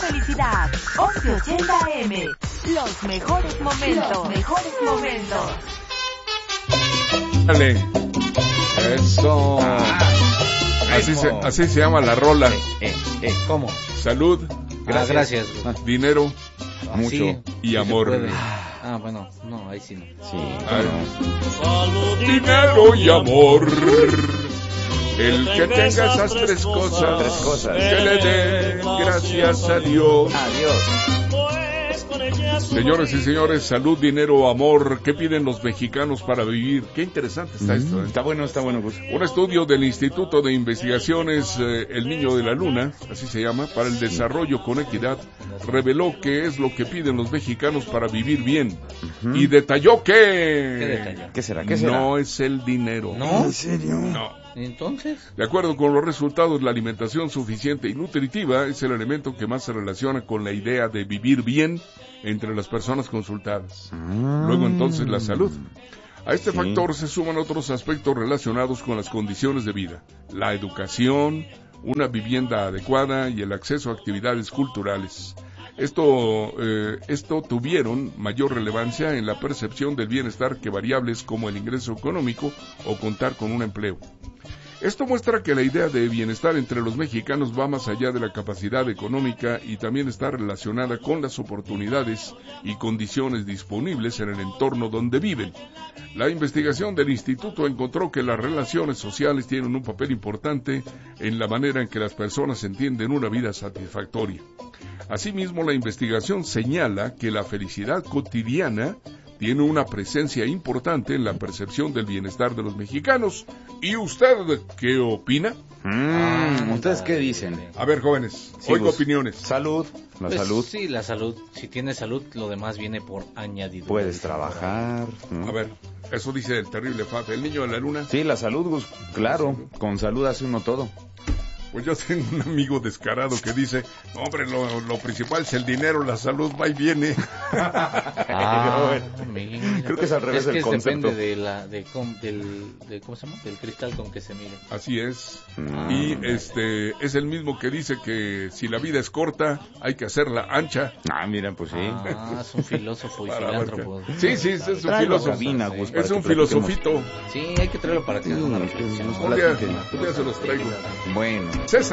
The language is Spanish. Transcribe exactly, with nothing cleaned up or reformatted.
felicidad. once ochenta A M. Los mejores momentos. Los mejores momentos. Dale. Eso. Ah, así, se, así se llama la rola. Eh, eh, eh, ¿Cómo? Salud. Gracias. Ah, gracias. Dinero. Ah, mucho. Sí, y sí amor. Ah, bueno, no, ahí sí no. Sí. Salud, dinero y amor. El que tenga esas tres cosas, Tres cosas. que le dé gracias a Dios. Adiós. Señores y señores, salud, dinero, amor. ¿Qué piden los mexicanos para vivir? Qué interesante está esto, ¿eh? Está bueno, está bueno, Gus. Un estudio del Instituto de Investigaciones eh, El Niño de la Luna, así se llama, para el desarrollo con equidad, reveló qué es lo que piden los mexicanos para vivir bien. Uh-huh. Y detalló que... ¿Qué detalló? ¿Qué será? ¿Qué será? No es el dinero. ¿No? ¿En serio? No. ¿Entonces? De acuerdo con los resultados, la alimentación suficiente y nutritiva es el elemento que más se relaciona con la idea de vivir bien entre las personas consultadas. Mm. Luego entonces la salud. A este sí. factor se suman otros aspectos relacionados con las condiciones de vida, la educación, una vivienda adecuada y el acceso a actividades culturales. Esto, eh, esto tuvieron mayor relevancia en la percepción del bienestar que variables como el ingreso económico o contar con un empleo. Esto muestra que la idea de bienestar entre los mexicanos va más allá de la capacidad económica y también está relacionada con las oportunidades y condiciones disponibles en el entorno donde viven. La investigación del instituto encontró que las relaciones sociales tienen un papel importante en la manera en que las personas entienden una vida satisfactoria. Asimismo, la investigación señala que la felicidad cotidiana tiene una presencia importante en la percepción del bienestar de los mexicanos. ¿Y usted qué opina? Mm, ah, ¿Ustedes qué dicen? A ver, jóvenes, sí, oigo pues, opiniones. Salud, la pues, salud. Sí, la salud. Si tienes salud, lo demás viene por añadidura. Puedes trabajar. ¿no? A ver, eso dice el terrible Faf, el niño de la luna. Sí, la salud, Gus, claro, con salud hace uno todo. Pues yo tengo un amigo descarado que dice, no, hombre, lo, lo principal es el dinero, la salud va y viene. Ah, mira. Creo que es al revés es que el concepto. Depende de la, de, com, del, de, ¿cómo se llama? Del cristal con que se mire. Así es. Ah, y este es el mismo que dice que si la vida es corta, hay que hacerla ancha. Ah, mira, pues sí. Ah, es un filósofo y filántropo. Sí, sí, es un Tráelo filósofo. Cabina, Gus, es un filosofito. Sí, hay que traerlo para que haga una reflexión. Un día, un día se los traigo. Bueno. César.